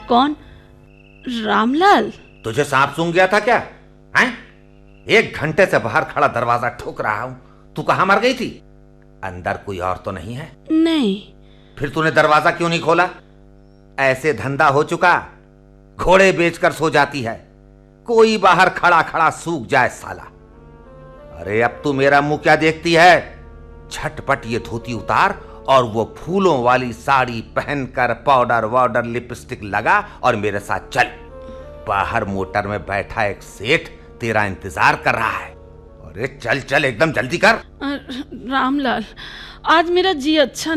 कौन? रामलाल? तुझे सांप सूंघ गया था क्या? हैं? 1 घंटे से बाहर खड़ा दरवाजा ठोक रहा हूं। तू कहां मर गई थी? अंदर कोई और तो नहीं है? नहीं। फिर तूने दरवाजा क्यों नहीं खोला? ऐसे धंधा हो चुका, घोड़े बेचकर सो जाती है। कोई बाहर खड़ा खड़ा सूख जाए साला। अरे अब तू मेरा मुंह क्या देखती है? झटपट ये धोती उतार और वो फूलों वाली साड़ी पहनकर पाउडर वाउडर लिपस्टिक लगा और मेरे साथ चल। बाहर मोटर में बैठा एक सेठ तेरा इंतजार कर रहा है। अरे चल चल, एकदम जल्दी कर। रामलाल, आज मेरा जी अच्छा